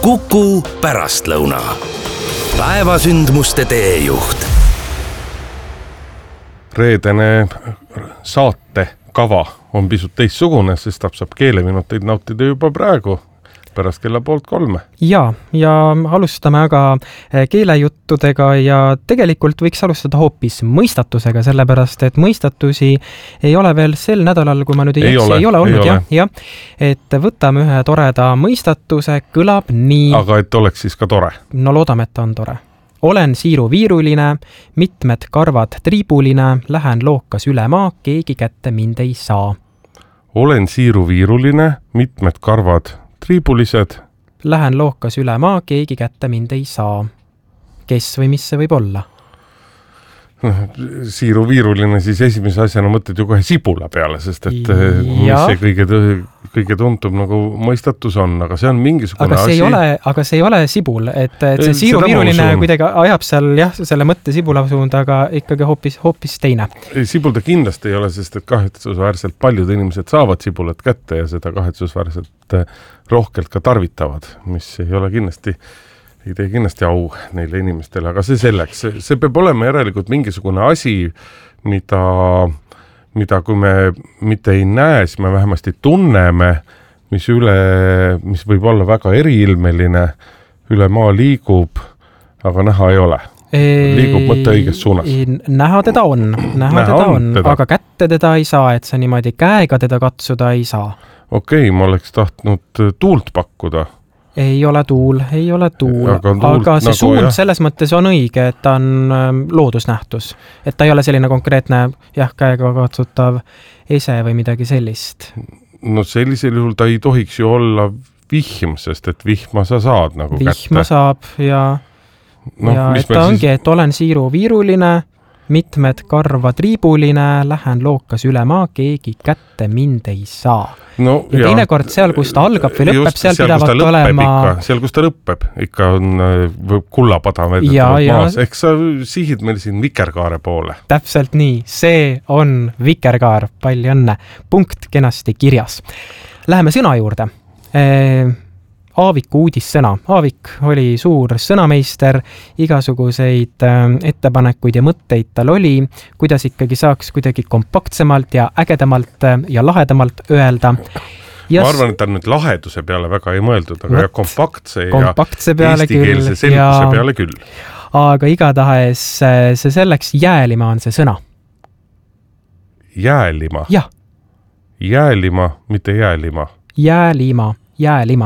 Kuku pärastlõuna. Päevasündmuste teejuht. Reedene saatekava on pisut teistsugune, sest saab keeleminuteid nautida juba praegu pärast kella 2:30. Ja alustame aga keelejuttudega ja tegelikult võiks alustada hoopis mõistatusega, sellepärast et mõistatusi ei ole veel sel nädalal, kui ma nüüd ei ole olnud. Ja. Et võtame ühe toreda mõistatuse, kõlab nii. Aga et oleks siis ka tore? No loodame, et on tore. Olen siiruviiruline, mitmed karvad triibuline, lähen lookas üle maa, keegi kätte mind ei saa. Olen siiruviiruline, mitmed karvad triibulised. Lähen lookas üle maa, keegi kätte mind ei saa. Kes või mis see võib olla? Siiruviiruline, siis esimese asjana mõtled ju kohe sibula peale, sest et mis see kõige tuntum nagu mõistatus on, aga see on mingisugune asi. Aga see ei ole sibul, et see siiruviiruline kuidagi ajab seal selle mõtte sibula suunda, aga ikkagi hoopis teine. Sibul ta kindlasti ei ole, sest et kahetsusväärselt paljud inimesed saavad sibulat kätte ja seda kahetsusväärselt rohkelt ka tarvitavad, mis ei tee kindlasti au neile inimestele, aga see selleks. See peab olema järelikult mingisugune asi, mida kui me mitte ei näe, siis me vähemasti tunneme, mis võib olla väga eriilmeline, üle maa liigub, aga näha ei ole. Liigub mõtte õiges suunas. Näha teda on, aga kätte teda ei saa, et sa niimoodi käega teda katsuda ei saa. Okei, ma oleks tahtnud tuult pakkuda. Ei ole tuul, aga see suund selles mõttes on õige, et ta on loodusnähtus. Et ta ei ole selline konkreetne käega katsutav ese või midagi sellist. No sellisel juhul ta ei tohiks ju olla vihm, sest et vihma sa saad nagu kätte. Vihma saab ja et ta ongi, et olen siiruviiruline, mitmed karva triibuline, lähen lookas üle maa, keegi kätte mind ei saa. No, ja teinekord seal, kus ta algab või lõpeb, seal pidavad olema... Seal, kus ta lõpeb, ikka võib kullapada vedetavat maas. Ehk sa sihid meil siin vikerkaare poole. Täpselt nii, see on vikerkaar, palju õnne. Punkt kenasti kirjas. Läheme sõna juurde. Aaviku uudissõna. Aavik oli suur sõnameister, igasuguseid ettepanekuid ja mõtteid tal oli, kuidas ikkagi saaks kuidagi kompaktsemalt ja ägedamalt ja lahedamalt öelda. Ma arvan, et ta nüüd laheduse peale väga ei mõeldud, aga kompaktse ja peale eestikeelse selguse peale küll. Aga igatahes see selleks jäälima on see sõna. Jäälima? Jah. Jäälima, mitte jäälima? Jäälima.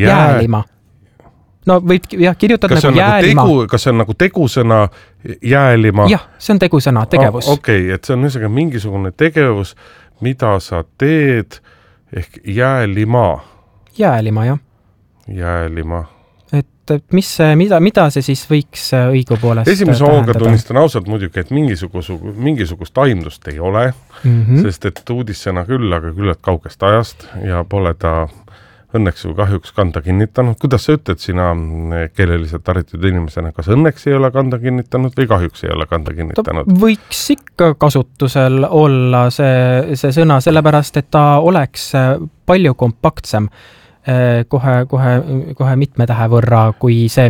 No võib kirjutada nagu jäälima. Kas see on nagu tegusõna jäälima? Jah, see on tegusõna, tegevus. Okei, et see on mingisugune tegevus, mida sa teed ehk jäälima. Jäälima, jah. Jäälima. Et mida see siis võiks õigupoolest esimese hooga tunnistan ausalt muidugi, et mingisugust aimdust ei ole, sest et uudissõna küll, aga küllalt kaugest ajast ja pole ta õnneks või kahjuks kanda kinnitanud. Kuidas sa ütled sina keeleliselt haritud inimesena, kas õnneks ei ole kanda kinnitanud või kahjuks ei ole kanda kinnitanud? Võiks ikka kasutusel olla see sõna, sellepärast, et ta oleks palju kompaktsem kohe mitme tähe võrra, kui see,